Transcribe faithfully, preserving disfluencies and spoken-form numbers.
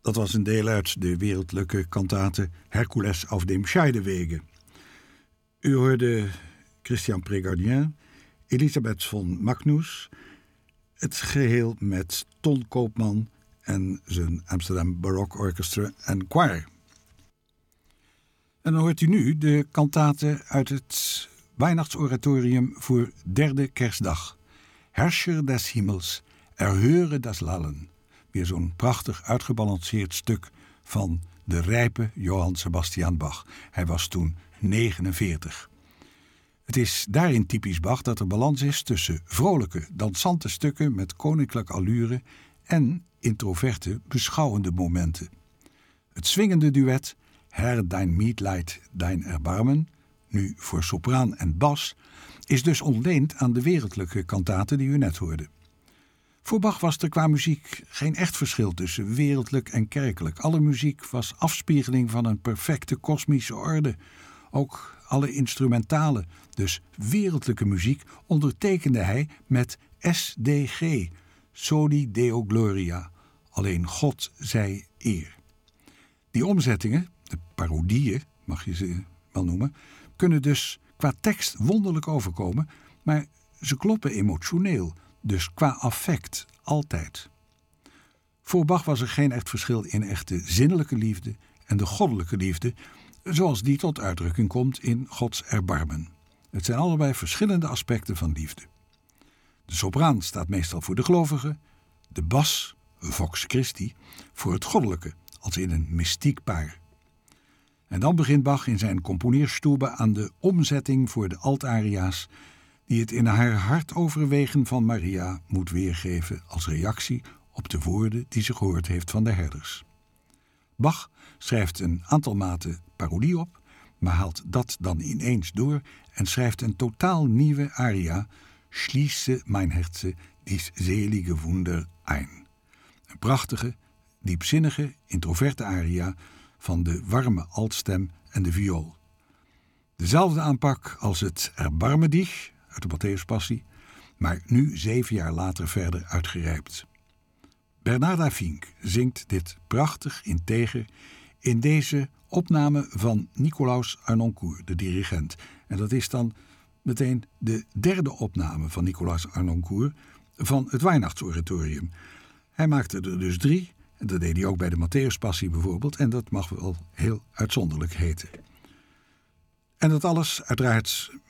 Dat was een deel uit de wereldlijke kantate Hercules auf dem Scheidewege. U hoorde Christian Prégardien, Elisabeth von Magnus, het geheel met Ton Koopman en zijn Amsterdam Baroque Orchestra and Choir. En dan hoort u nu de kantate uit het Weihnachtsoratorium voor derde kerstdag. Herrscher des Himmels, erhöre das Lallen. Weer zo'n prachtig uitgebalanceerd stuk van de rijpe Johann Sebastian Bach. Hij was toen negenenveertig. Het is daarin typisch Bach dat er balans is tussen vrolijke, dansante stukken met koninklijke allure en introverte, beschouwende momenten. Het swingende duet Herr, dein Mitleid, dein Erbarmen, nu voor sopraan en bas, is dus ontleend aan de wereldlijke kantate die u net hoorde. Voor Bach was er qua muziek geen echt verschil tussen wereldlijk en kerkelijk. Alle muziek was afspiegeling van een perfecte kosmische orde. Ook alle instrumentale, dus wereldlijke muziek, ondertekende hij met S D G, Soli Deo Gloria, alleen God zij eer. Die omzettingen, de parodieën mag je ze wel noemen, kunnen dus qua tekst wonderlijk overkomen, maar ze kloppen emotioneel, dus qua affect altijd. Voor Bach was er geen echt verschil in echte zinnelijke liefde en de goddelijke liefde, zoals die tot uitdrukking komt in Gods erbarmen. Het zijn allebei verschillende aspecten van liefde. De sopraan staat meestal voor de gelovige, de bas, Vox Christi, voor het goddelijke, als in een mystiek paar. En dan begint Bach in zijn componeerstube aan de omzetting voor de altaria's, die het in haar hart overwegen van Maria moet weergeven als reactie op de woorden die ze gehoord heeft van de herders. Bach schrijft een aantal maten parodie op, maar haalt dat dan ineens door en schrijft een totaal nieuwe aria, Schließe mein Herze dies selige Wunder ein. Een prachtige, diepzinnige, introverte aria van de warme altstem en de viool. Dezelfde aanpak als het Erbarme dich uit de Matthäuspassie, maar nu zeven jaar later verder uitgerijpt. Bernarda Fink zingt dit prachtig integer in deze opname van Nicolaus Arnoncourt, de dirigent. En dat is dan meteen de derde opname van Nicolaus Arnoncourt van het Weihnachtsoratorium. Hij maakte er dus drie, en dat deed hij ook bij de Matthäuspassie bijvoorbeeld, en dat mag wel heel uitzonderlijk heten. En dat alles uiteraard